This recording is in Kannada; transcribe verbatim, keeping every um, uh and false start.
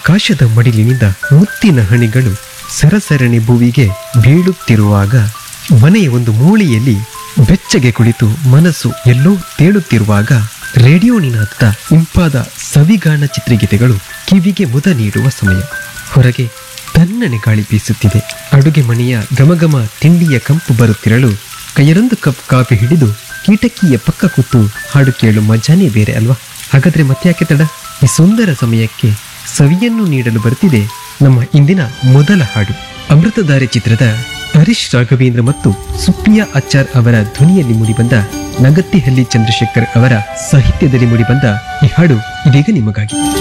ಆಕಾಶದ ಮಡಿಲಿನಿಂದ ಮುತ್ತಿನ ಹಣಿಗಳು ಸರಸರಣಿ ಭುವಿಗೆ ಬೀಳುತ್ತಿರುವಾಗ, ಮನೆಯ ಒಂದು ಮೂಲೆಯಲ್ಲಿ ಬೆಚ್ಚಗೆ ಕುಳಿತು ಮನಸ್ಸು ಎಲ್ಲೋ ತೇಳುತ್ತಿರುವಾಗ, ರೇಡಿಯೋ ನಿನಾದ ಇಂಪಾದ ಸವಿಗಾನ ಚಿತ್ರಗೀತೆಗಳು ಕಿವಿಗೆ ಮುದ ನೀಡುವ ಸಮಯ. ಹೊರಗೆ ತಣ್ಣನೆ ಗಾಳಿ ಬೀಸುತ್ತಿದೆ. ಅಡುಗೆ ಮನೆಯ ಘಮಘಮ ತಿಂಡಿಯ ಕಂಪು ಬರುತ್ತಿರಲು ಕೈಯರೊಂದು ಕಪ್ ಕಾಫಿ ಹಿಡಿದು ಕೀಟಕಿಯ ಪಕ್ಕ ಕೂತು ಹಾಡು ಕೇಳು ಮಜಾನೇ ಬೇರೆ ಅಲ್ವಾ? ಹಾಗಾದ್ರೆ ಮತ್ತ್ಯಾಕೆ ತಡ? ಈ ಸುಂದರ ಸಮಯಕ್ಕೆ ಸವಿಯನ್ನು ನೀಡಲು ಬರ್ತಿದೆ ನಮ್ಮ ಇಂದಿನ ಮೊದಲ ಹಾಡು. ಅಮೃತಧಾರೆ ಚಿತ್ರದ ಹರೀಶ್ ರಾಘವೇಂದ್ರ ಮತ್ತು ಸುಪ್ರಿಯಾ ಆಚಾರ್ ಅವರ ಧ್ವನಿಯಲ್ಲಿ ಮೂಡಿಬಂದ, ನಗತ್ತಿಹಳ್ಳಿ ಚಂದ್ರಶೇಖರ್ ಅವರ ಸಾಹಿತ್ಯದಲ್ಲಿ ಮೂಡಿಬಂದ ಈ ಹಾಡು ಇದೀಗ ನಿಮಗಾಗಿ.